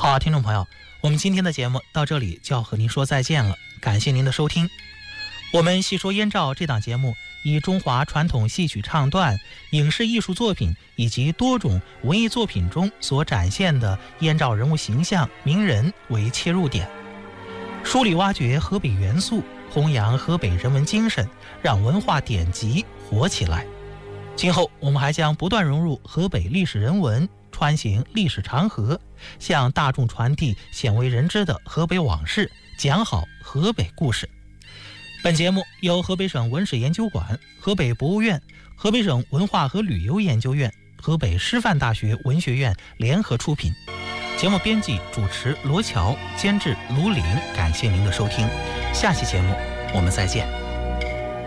好啊，听众朋友，我们今天的节目到这里就要和您说再见了，感谢您的收听。我们细说燕赵这档节目以中华传统戏曲唱段、影视艺术作品以及多种文艺作品中所展现的燕赵人物形象、名人为切入点，梳理挖掘河北元素，弘扬河北人文精神，让文化典籍活起来。今后我们还将不断融入河北历史人文，穿行历史长河，向大众传递鲜为人知的河北往事，讲好河北故事。本节目由河北省文史研究馆、河北博物院、河北省文化和旅游研究院、河北师范大学文学院联合出品。节目编辑主持罗乔，监制卢林。感谢您的收听，下期节目我们再见。